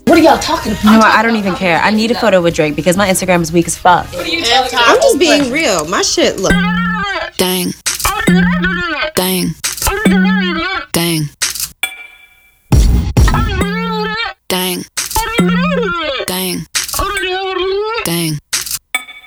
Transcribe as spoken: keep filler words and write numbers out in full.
What are y'all talking about? You know what? I don't even care. I need a photo with Drake because my Instagram is weak as fuck. What are you talking about? I'm just being real. My shit look. Dang. Dang. Dang. Dang.